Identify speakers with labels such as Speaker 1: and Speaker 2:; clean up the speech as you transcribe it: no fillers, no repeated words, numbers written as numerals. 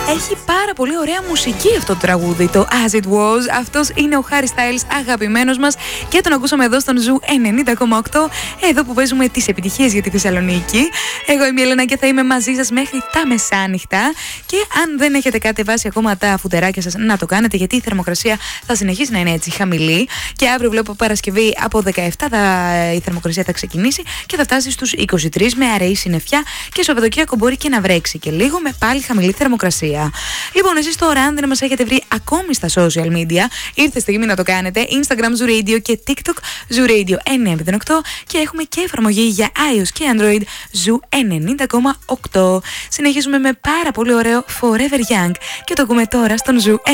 Speaker 1: Έχει πάρα πολύ ωραία μουσική αυτό το τραγούδι, το As It Was. Αυτός είναι ο Harry Styles, αγαπημένος μας, και τον ακούσαμε εδώ στον Ζου 90,8, εδώ που παίζουμε τις επιτυχίες για τη Θεσσαλονίκη. Εγώ είμαι η Έλενα και θα είμαι μαζί σας μέχρι τα μεσάνυχτα. Και αν δεν έχετε κατεβάσει ακόμα τα φουτεράκια σας, να το κάνετε, γιατί η θερμοκρασία θα συνεχίσει να είναι έτσι χαμηλή. Και αύριο βλέπω Παρασκευή από 17 η θερμοκρασία θα ξεκινήσει και θα φτάσει στους 23 με αραιή συννεφιά. Και Σαββατοκύριακο μπορεί και να βρέξει και λίγο με πάλι χαμηλή θερμοκρασία. Λοιπόν, εσείς τώρα, αν δεν μας έχετε βρει ακόμη στα social media, ήρθε στιγμή να το κάνετε. Instagram Zoo Radio και TikTok Zoo Radio 908, και έχουμε και εφαρμογή για iOS και Android Zoo 90,8. Συνεχίζουμε με πάρα πολύ ωραίο Forever Young και το ακούμε τώρα στον Zoo